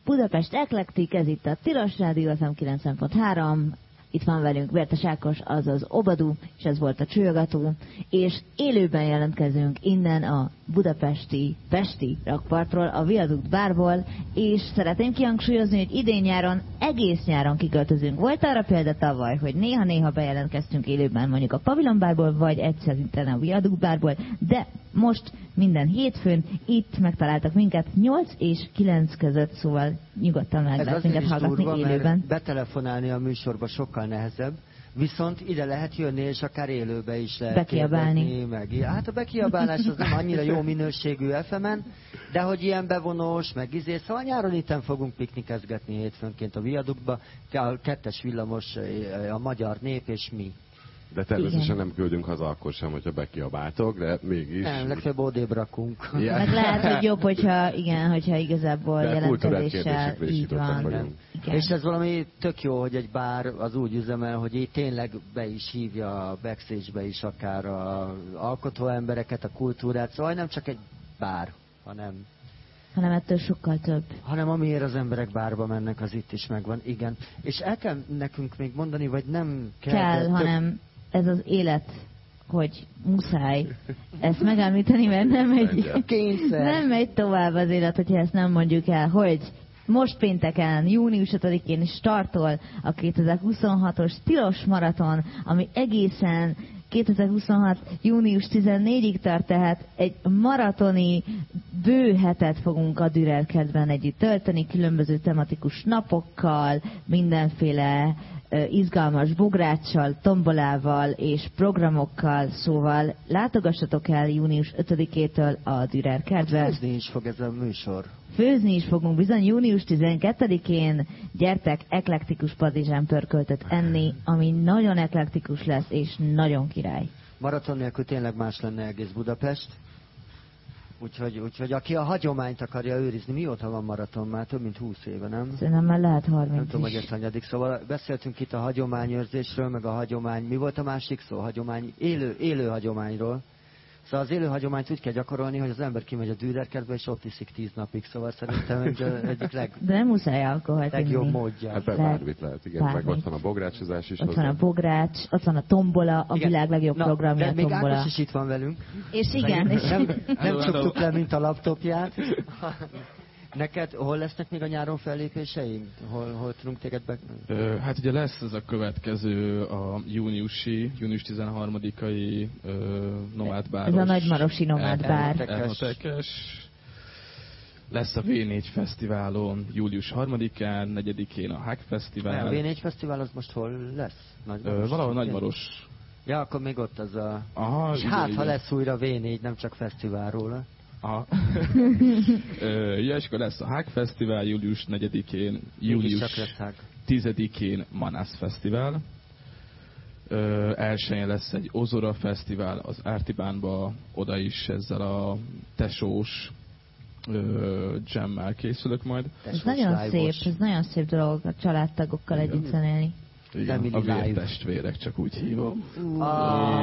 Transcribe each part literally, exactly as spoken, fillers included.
Budapest Eklektik, ez itt a Tilos Rádió, ef em kilencven pont három. Itt van velünk Vértes Ákos, azaz Obadu, és ez volt a Csőgató, és élőben jelentkezünk innen a budapesti, pesti rakpartról, a Viadukt bárból, és szeretném kihangsúlyozni, hogy idén nyáron, egész nyáron kiköltözünk. Volt arra példa tavaly, hogy néha-néha bejelentkeztünk élőben mondjuk a Pavilon bárból, vagy egyszer a Viadukt bárból, de most minden hétfőn itt megtaláltak minket nyolc és kilenc között, szóval nyugodtan meg lehet minket hallgatni durva, élőben. Betelefonálni a műsorba sokkal nehezebb, viszont ide lehet jönni, és akár élőbe is lehet bekiabálni. Meg. Hát a bekiabálás az nem annyira jó minőségű ef emen, de hogy ilyen bevonós, meg izé, szóval nyáron itten fogunk piknikezgetni hétfőnként a Viaduktba, a kettes villamos, a magyar nép és mi. De természetesen nem küldünk haza akkor sem, hogyha bekiabáltok, de mégis... Nem, legfeljebb odébb rakunk. Yeah. Meg lehet, hogy jobb, hogyha, igen, hogyha igazából de jelentkezéssel így van. És ez valami tök jó, hogy egy bár az úgy üzemel, hogy így tényleg be is hívja a backstage-be is akár az alkotó embereket, a kultúrát, szóval nem csak egy bár, hanem... hanem ettől sokkal több. Hanem amiért az emberek bárba mennek, az itt is megvan, igen. És el kell nekünk még mondani, vagy nem kell... Kell, több... hanem ez az élet, hogy muszáj ezt megemlíteni, mert nem megy, nem megy tovább az élet, hogyha ezt nem mondjuk el, hogy most pénteken, június ötödikén startol a kétezer-huszonhatos Tilos Maraton, ami egészen kétezer-huszonhat június tizennégyedikéig tart, tehát egy maratoni bő hetet fogunk a Dürer kertben együtt tölteni, különböző tematikus napokkal, mindenféle uh, izgalmas bográccsal, tombolával és programokkal, szóval látogassatok el június ötödikétől a Dürer kertbe. Főzni is fog ez a műsor. Főzni is fogunk bizony június tizenkettedikén, gyertek eklektikus padizsán pörköltöt enni, ami nagyon eklektikus lesz és nagyon király. Maraton nélkül tényleg más lenne egész Budapest. Úgyhogy, úgyhogy aki a hagyományt akarja őrizni, mióta van maraton? Már több mint húsz éve, nem? Szerintem már lehet harminc Nem tudom, is. hogy ez hanyadik. Szóval beszéltünk itt a hagyományőrzésről, meg a hagyomány... Mi volt a másik szó? Hagyomány... Élő, élő hagyományról. Szóval az élő hagyományt úgy kell gyakorolni, hogy az ember kimegy a Dürer kertbe, és ott iszik tíz napig. Szóval szerintem egy, egyik leg... De nem muszáj alkoholt legjobb inni. módja. Hát bármit lehet, igen. Bármit. Meg ott van a bográcsozás is. Ott hozzá. Van a bogrács, ott van a tombola, a igen. Világ legjobb Na, programja de a tombola. még Ákos is itt van velünk. És igen. És nem nem csuktuk le, mint a laptopját. Neked hol lesznek még a nyáron fellépéseim? Hol, hol tudunk téged be... Ö, hát ugye lesz ez a következő, a júniusi, június tizenharmadikai nomádbáros. Ez a nagymarosi nomádbár. Elnotekes. Lesz a vé négy fesztiválon július harmadikán, negyedikén a Hack Fesztivál. A vé négy fesztivál az most hol lesz? Nagymaros, Ö, valahol Nagymaros. Ja, akkor még ott az a... Aha, és hát, ha lesz újra vé négy, nem csak fesztivál róla. Aha. Ja, és akkor lesz a Hack Fesztivál július negyedikén, július tizedikén Manász Fesztivál. Ö, elsőjén lesz egy Ozora Fesztivál az Ártibánba, oda is ezzel a tesós jammel készülök majd. Ez nagyon szép, ez nagyon szép dolog a családtagokkal együtt zenélni. Igen, a vértestvérek, csak úgy hívom. Ah.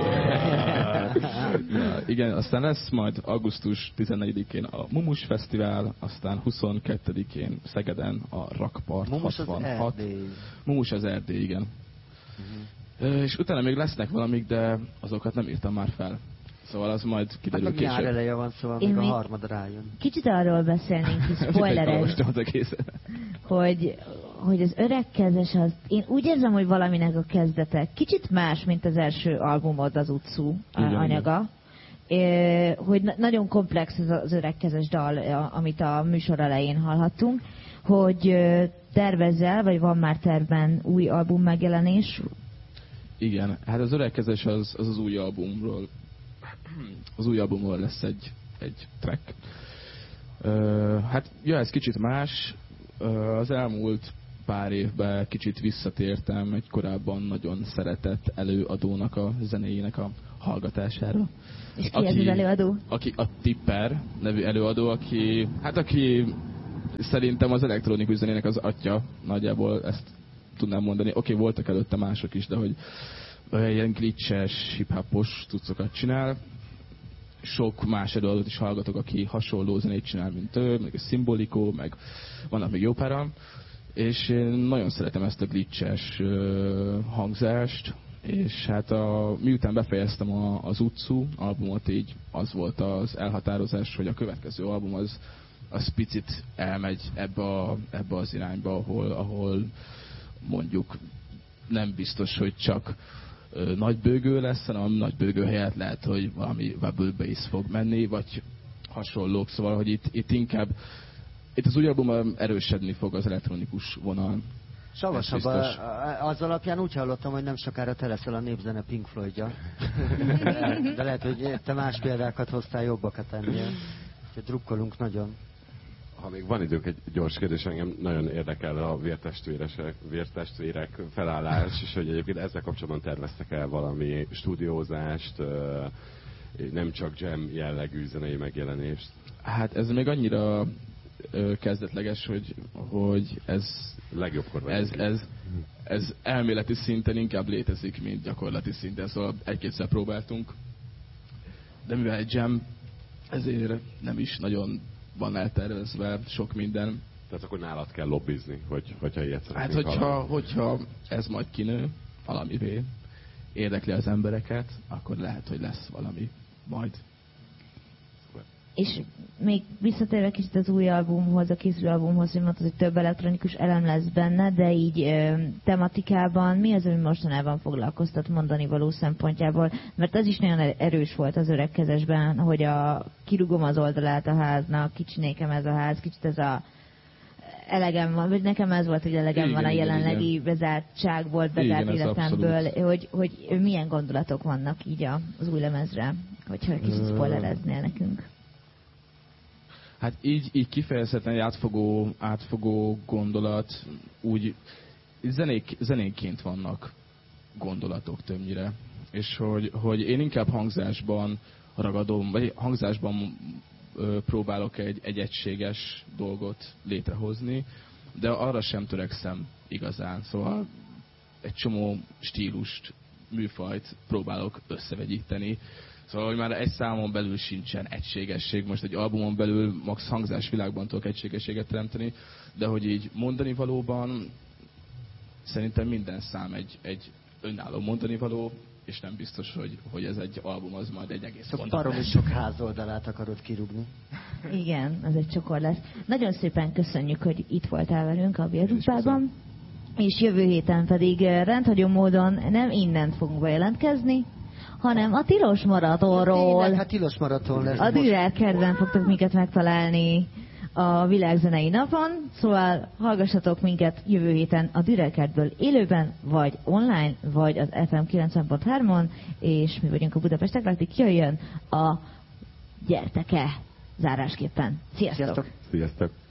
Ja, igen, aztán lesz majd augusztus tizennegyedikén a Mumus Fesztivál, aztán huszonkettedikén Szegeden a Rakpart Mumus hatvanhat. Az Erdély. Mumus az Erdély, igen. Uh-huh. És utána még lesznek valamik, de azokat nem írtam már fel. Szóval az majd kiderül hát később. Nyár eleje van, szóval még a harmad rájön. Kicsit arról beszélnénk, hogy spoileres, hogy, hogy az öregkezés az... Én úgy érzem, hogy valaminek a kezdete kicsit más, mint az első albumod, az Utsu anyaga. É, hogy na- nagyon komplex ez az öregkezés dal, amit a műsor elején hallhattunk, hogy tervezzel, vagy van már tervben új album megjelenés? Igen, hát az öregkezés az az, az új albumról. Az új albumról lesz egy, egy track. Uh, hát, ja, ez kicsit más. Uh, az elmúlt pár évben kicsit visszatértem egy korábban nagyon szeretett előadónak a zenéjének a hallgatására. És ki ez az előadó? Aki a Tipper nevű előadó, aki, hát aki szerintem az elektronikus zenének az atya, nagyjából ezt tudnám mondani. Oké, okay, voltak előtte mások is, de hogy ilyen glitches, hip-hopos cuccokat csinál. sok más előadót is hallgatok, aki hasonló zenét csinál, mint ő, meg a Szimbolikó, meg vannak még jó páran. És én nagyon szeretem ezt a glitches hangzást, és hát a, miután befejeztem a, az Utsu albumot, így az volt az elhatározás, hogy a következő album az, az picit elmegy ebbe, a, ebbe az irányba, ahol, ahol mondjuk nem biztos, hogy csak ö, nagy bőgő lesz, hanem nagy bőgő helyett lehet, hogy valami wobble bass fog menni, vagy hasonlók, szóval, hogy itt, itt inkább itt az új album erősödni fog az elektronikus vonal. Savasabb, az alapján úgy hallottam, hogy nem sokára te leszel a népzene Pink Floydja. De, de lehet, hogy te más példákat hoztál, jobbakat ennél. Drukkolunk nagyon. Ha még van időnk, egy gyors kérdés, engem nagyon érdekel a vértestvérek felállás, és hogy egyébként ezzel kapcsolatban terveztek el valami stúdiózást, nem csak jam jellegű zenei megjelenést? Hát ez még annyira kezdetleges, hogy, hogy ez, legjobbkor ez, ez, ez elméleti szinten inkább létezik, mint gyakorlati szinten, szóval egy-kétszer próbáltunk, de mivel egy jam, ezért nem is nagyon van eltervezve sok minden. Tehát akkor nálad kell lobbizni, hogy, hogyha ilyet szeretnénk. Hát hogyha, hogyha ez majd kinő valamivé, érdekli az embereket, akkor lehet, hogy lesz valami majd. És még visszatérve kicsit az új albumhoz, a készülő albumhoz, hogy mondtad, hogy több elektronikus elem lesz benne, de így ö, tematikában mi az, ami mostanában foglalkoztat mondani való szempontjából? Mert az is nagyon erős volt az öregkezesben, hogy a kirúgom az oldalát a háznak, kicsi nékem ez a ház, kicsit ez a elegem van, vagy nekem ez volt, hogy elegem igen, van a jelenlegi igen. bezártságból, bezárt életemből, hogy, hogy milyen gondolatok vannak így az új lemezre, hogyha egy kicsit spoilereznél nekünk. Hát így, így kifejezetten egy átfogó, átfogó gondolat, úgy zenék, zenénként vannak gondolatok többnyire. És hogy, hogy én inkább hangzásban ragadom, vagy hangzásban ö, próbálok egy, egy egységes dolgot létrehozni, de arra sem törekszem igazán. Szóval egy csomó stílust, műfajt próbálok összevegyíteni. Szóval, hogy már egy számon belül sincsen egységesség. Most egy albumon belül max hangzás világban tudok egységességet teremteni, de hogy így mondani valóban szerintem minden szám egy, egy önálló mondani való, és nem biztos, hogy, hogy ez egy album, az majd egy egész mondat. Szóval baromi sok házoldalát akarod kirúgni. Igen, az egy csokor lesz. Nagyon szépen köszönjük, hogy itt voltál velünk a Vérutcában, és jövő héten pedig rendhagyó módon nem innen fogunk bejelentkezni, hanem a Tilos Maratonról. Tényleg, hát Tilos Maraton lesz. A Dürer kertben fogtok minket megtalálni a Világzenei Napon, szóval hallgassatok minket jövő héten a Dürer kertből élőben, vagy online, vagy az ef em kilencven pont három-on, és mi vagyunk a Budapest Eklektik, jöjjön a Gyerteke zárásképpen. Sziasztok! Sziasztok! Sziasztok.